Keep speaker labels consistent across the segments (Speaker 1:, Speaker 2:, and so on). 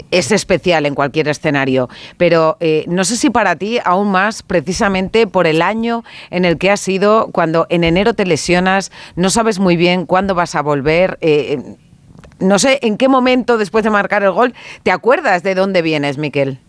Speaker 1: es especial en cualquier escenario, pero no sé si para ti aún más, precisamente por el año en el que has sido, cuando en enero te lesionas, no sabes muy bien cuándo vas a volver, no sé en qué momento después de marcar el gol te acuerdas de dónde vienes, Miquel.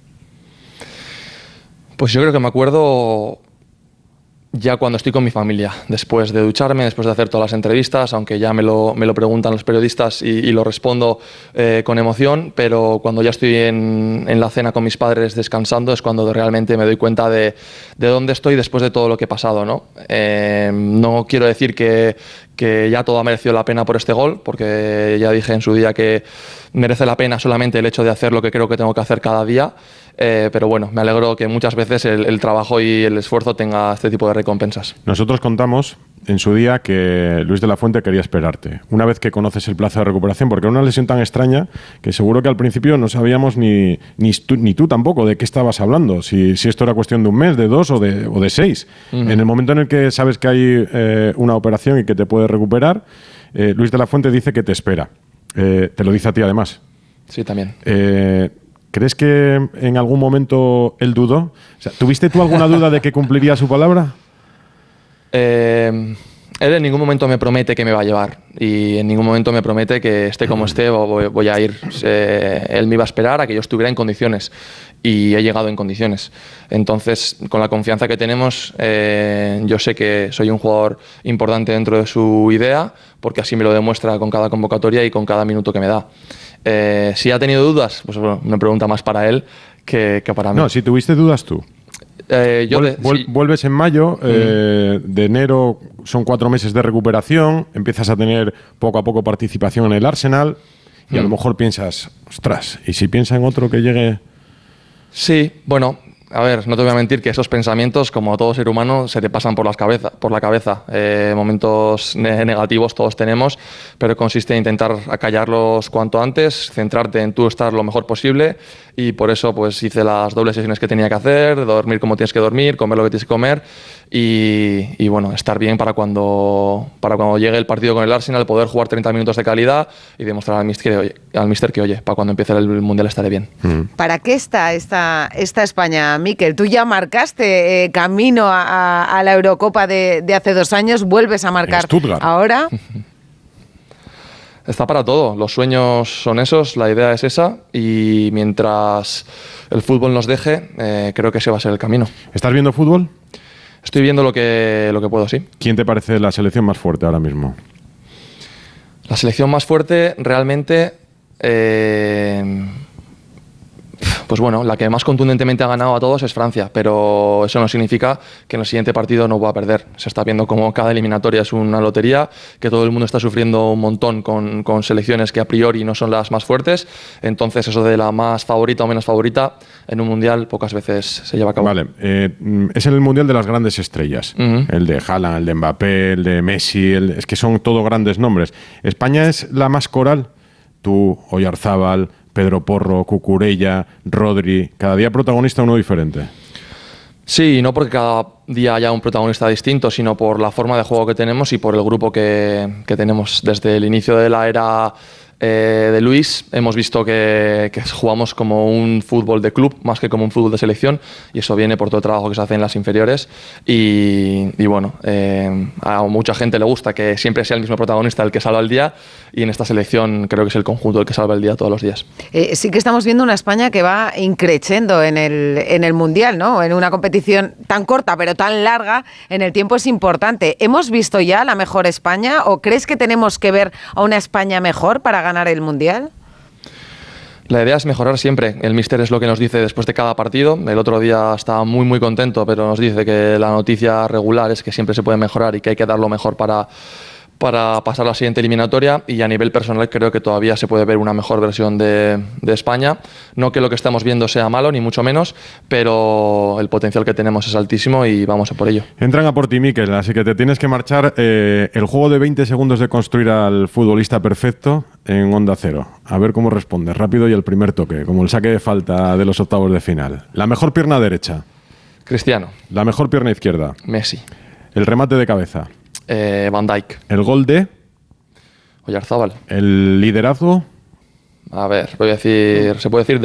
Speaker 2: Pues yo creo que me acuerdo ya cuando estoy con mi familia, después de ducharme, después de hacer todas las entrevistas, aunque ya me lo preguntan los periodistas y lo respondo con emoción, pero cuando ya estoy en la cena con mis padres descansando es cuando realmente me doy cuenta de dónde estoy después de todo lo que he pasado, ¿no? No quiero decir que ya todo ha merecido la pena por este gol, porque ya dije en su día que merece la pena solamente el hecho de hacer lo que creo que tengo que hacer cada día. Pero bueno, me alegro que muchas veces el trabajo y el esfuerzo tenga este tipo de recompensas.
Speaker 3: Nosotros contamos en su día que Luis de la Fuente quería esperarte. Una vez que conoces el plazo de recuperación, porque era una lesión tan extraña que seguro que al principio no sabíamos ni tú tampoco de qué estabas hablando. Si esto era cuestión de un mes, de 2 o de 6. En el momento en el que sabes que hay una operación y que te puedes recuperar, Luis de la Fuente dice que te espera. Te lo dice a ti además.
Speaker 2: Sí, también.
Speaker 3: ¿Crees que en algún momento él dudó? O sea, ¿tuviste tú alguna duda de que cumpliría su palabra?
Speaker 2: Él en ningún momento me promete que me va a llevar y en ningún momento me promete que esté como esté voy a ir. Él me iba a esperar a que yo estuviera en condiciones y he llegado en condiciones. Entonces, con la confianza que tenemos, yo sé que soy un jugador importante dentro de su idea, porque así me lo demuestra con cada convocatoria y con cada minuto que me da. Si ha tenido dudas, pues bueno, una pregunta más para él que para mí.
Speaker 3: No, si tuviste dudas tú. Vuelves en mayo, de enero son 4 meses de recuperación, empiezas a tener poco a poco participación en el Arsenal y a lo mejor piensas, ostras, ¿y si piensa en otro que llegue?
Speaker 2: Sí, bueno, a ver, no te voy a mentir que esos pensamientos, como todo ser humano, se te pasan por la cabeza. Momentos negativos todos tenemos, pero consiste en intentar acallarlos cuanto antes, centrarte en tú estar lo mejor posible y por eso pues hice las dobles sesiones que tenía que hacer, dormir como tienes que dormir, comer lo que tienes que comer y bueno, estar bien para cuando llegue el partido con el Arsenal, poder jugar 30 minutos de calidad y demostrar al míster que, oye, para cuando empiece el Mundial estaré bien.
Speaker 1: ¿Para qué está esta España, Miquel? Tú ya marcaste camino a la Eurocopa de hace 2 años, vuelves a marcar ahora.
Speaker 2: Está para todo, los sueños son esos, la idea es esa y mientras el fútbol nos deje, creo que ese va a ser el camino.
Speaker 3: ¿Estás viendo fútbol?
Speaker 2: Estoy viendo lo que puedo, sí.
Speaker 3: ¿Quién te parece la selección más fuerte ahora mismo?
Speaker 2: La selección más fuerte realmente... pues bueno, la que más contundentemente ha ganado a todos es Francia, pero eso no significa que en el siguiente partido no va a perder. Se está viendo como cada eliminatoria es una lotería, que todo el mundo está sufriendo un montón con selecciones que a priori no son las más fuertes, entonces eso de la más favorita o menos favorita en un mundial pocas veces se lleva a cabo.
Speaker 3: Vale, es el mundial de las grandes estrellas, el de Haaland, el de Mbappé, el de Messi, es que son todo grandes nombres. ¿España es la más coral? Tú, Oyarzábal, Pedro Porro, Cucurella, Rodri, cada día protagonista uno diferente.
Speaker 2: Sí, no porque cada día haya un protagonista distinto, sino por la forma de juego que tenemos y por el grupo que tenemos. Desde el inicio de la era de Luis hemos visto que jugamos como un fútbol de club más que como un fútbol de selección y eso viene por todo el trabajo que se hace en las inferiores y bueno, a mucha gente le gusta que siempre sea el mismo protagonista el que salva el día y en esta selección creo que es el conjunto el que salva el día todos los días.
Speaker 1: Sí que estamos viendo una España que va increciendo en el Mundial, ¿no? En una competición tan corta pero tan larga, en el tiempo es importante. ¿Hemos visto ya la mejor España o crees que tenemos que ver a una España mejor para ganar el Mundial?
Speaker 2: La idea es mejorar siempre. El míster es lo que nos dice después de cada partido. El otro día estaba muy muy contento, pero nos dice que la noticia regular es que siempre se puede mejorar y que hay que dar lo mejor para pasar a la siguiente eliminatoria y a nivel personal creo que todavía se puede ver una mejor versión de España. No que lo que estamos viendo sea malo, ni mucho menos, pero el potencial que tenemos es altísimo y vamos a por ello.
Speaker 3: Entran a por ti, Miquel, así que te tienes que marchar. El juego de 20 segundos de construir al futbolista perfecto en Onda Cero. A ver cómo respondes, rápido y el primer toque, como el saque de falta de los octavos de final. La mejor pierna derecha.
Speaker 2: Cristiano.
Speaker 3: La mejor pierna izquierda.
Speaker 2: Messi.
Speaker 3: El remate de cabeza.
Speaker 2: Van Dijk.
Speaker 3: El gol de
Speaker 2: Oyarzábal.
Speaker 3: El liderazgo.
Speaker 2: A ver, voy a decir, se puede decir